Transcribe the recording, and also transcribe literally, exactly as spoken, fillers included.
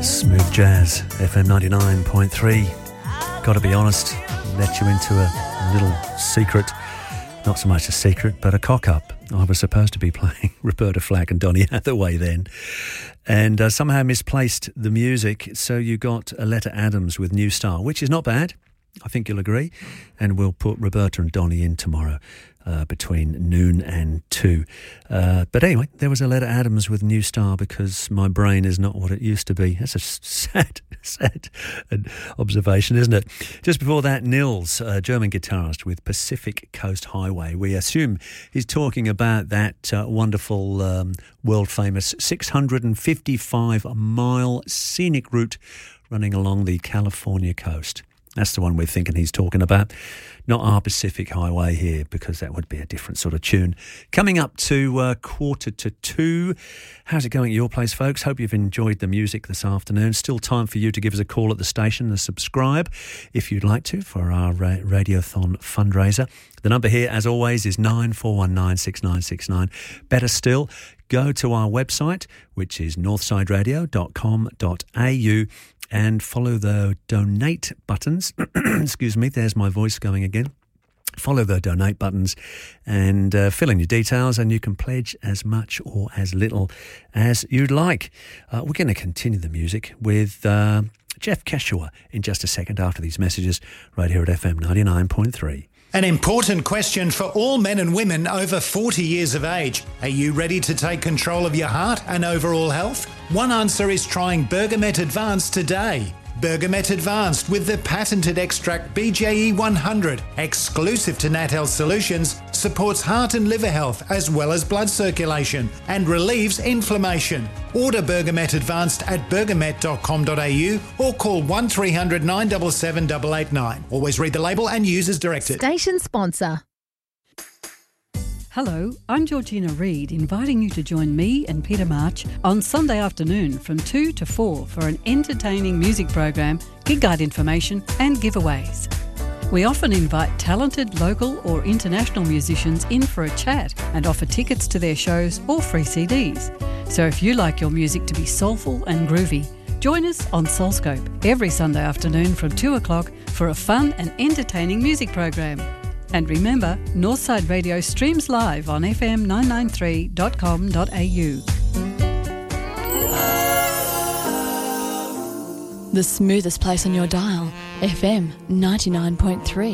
Smooth Jazz, F M ninety-nine point three. Got to be honest, let you into a little secret. Not so much a secret, but a cock-up. I was supposed to be playing Roberta Flack and Donny Hathaway then, and uh, somehow misplaced the music, so you got Aletta Adams with New Star, which is not bad. I think you'll agree. And we'll put Roberta and Donny in tomorrow uh, between noon and two. Uh, but anyway, there was Aletta Adams with New Star because my brain is not what it used to be. That's a sad, sad observation, isn't it? Just before that, Nils, a German guitarist with Pacific Coast Highway. We assume he's talking about that uh, wonderful, um, world-famous six hundred fifty-five mile scenic route running along the California coast. That's the one we're thinking he's talking about, not our Pacific Highway here, because that would be a different sort of tune. Coming up to uh, quarter to two. How's it going at your place, folks? Hope you've enjoyed the music this afternoon. Still time for you to give us a call at the station and subscribe, if you'd like to, for our uh, Radiothon fundraiser. The number here, as always, is nine four one nine six nine six nine. Better still, go to our website, which is northside radio dot com dot a u, and follow the donate buttons. Excuse me, there's my voice going again. Follow the donate buttons and uh, fill in your details, and you can pledge as much or as little as you'd like. Uh, we're going to continue the music with uh, Jeff Keshua in just a second after these messages right here at F M ninety-nine point three. An important question for all men and women over forty years of age. Are you ready to take control of your heart and overall health? One answer is trying Bergamet Advanced today. Bergamet Advanced with the patented extract B J E one hundred, exclusive to Nat Health Solutions, supports heart and liver health as well as blood circulation and relieves inflammation. Order Bergamet Advanced at bergamet dot com dot a u or call one three hundred nine seven seven eight eight nine. Always read the label and use as directed. Station sponsor. Hello, I'm Georgina Reid, inviting you to join me and Peter March on Sunday afternoon from two to four for an entertaining music program, gig guide information and giveaways. We often invite talented local or international musicians in for a chat and offer tickets to their shows or free C Ds. So if you like your music to be soulful and groovy, join us on Soulscope every Sunday afternoon from two o'clock for a fun and entertaining music program. And remember, Northside Radio streams live on f m nine ninety-three dot com dot a u. The smoothest place on your dial, F M ninety-nine point three.